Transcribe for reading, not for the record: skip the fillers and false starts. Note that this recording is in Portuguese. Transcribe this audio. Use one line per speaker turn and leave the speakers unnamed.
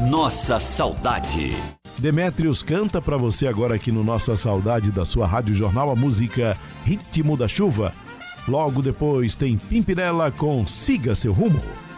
Nossa Saudade.
Demétrios canta pra você agora aqui no Nossa Saudade da sua Rádio Jornal a música Ritmo da Chuva. Logo depois tem Pimpinela com Siga Seu Rumo.